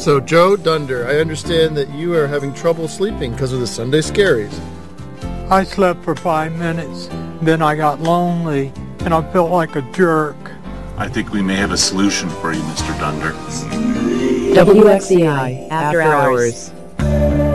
So, Joe Dunder, I understand that you are having trouble sleeping because of the Sunday Scaries. I slept for 5 minutes, then I got lonely, and I felt like a jerk. I think we may have a solution for you, Mr. Dunder. WXCI After Hours.